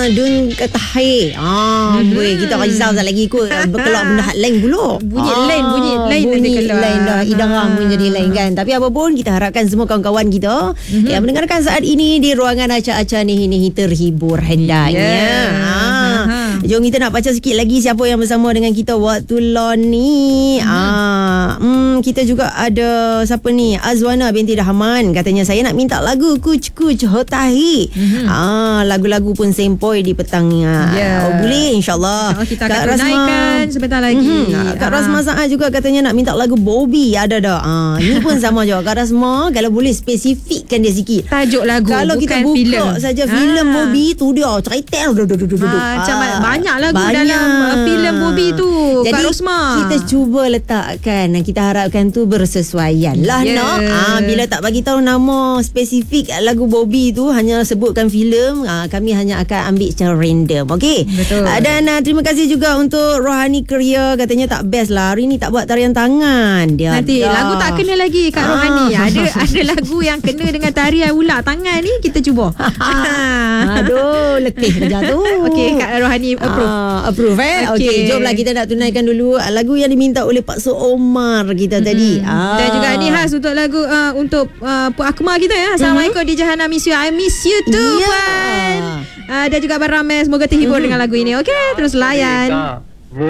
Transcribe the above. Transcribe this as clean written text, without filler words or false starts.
Dun Ketahir. Boleh kita risau tak lagi ikut berkelak benda hak lain pula. Bunyi lain dah idarah pun jadi lain kan. Tapi apa pun kita harapkan semua kawan-kawan kita yang mendengarkan saat ini di ruangan acak-acak ni terhibur hendaknya. Jom kita nak baca sikit lagi siapa yang bersama dengan kita waktu lon ni. Kita juga ada siapa ni? Azwana binti Dahman. Katanya saya nak minta lagu Kuch Hotahi. Lagu-lagu pun sempoi di petangnya. Boleh insyaAllah. Kita akan tunaikan sebentar lagi. Kak Rasma Saad juga katanya nak minta lagu Bobby. Ada dah. Ni pun sama juga. Kak Rasma kalau boleh spesifikkan dia sikit. Tajuk lagu, kalau kita buka filem saja filem Bobby tu dia cerita macam banyak lagu dalam filem Bobby tu. Jadi Kak Rosma, kita cuba letakkan dan kita harapkan tu bersesuaian lah. Bila tak bagi tahu nama spesifik lagu Bobby tu, hanya sebutkan filem, kami hanya akan ambil secara random. Okey. Betul. Dan terima kasih juga untuk Rohani Keria. Katanya tak best lah hari ni, tak buat tarian tangan dia. Nanti lagu tak kena lagi Kak Rohani. Ada lagu yang kena dengan tarian ulak tangan ni, kita cuba. Aduh, letih kerja tu. Okey, Kak Rohani approve Okey, jomlah kita nak tunaikan dulu lagu yang diminta oleh Pak Su Omar kita tadi. Dan juga ni khas untuk lagu untuk Puan Akmal kita ya. Assalamualaikum di Jahannam, miss you, I miss you too, Puan. Dan juga Abang Ramai, semoga terhibur dengan lagu ini. Okey, terus layan.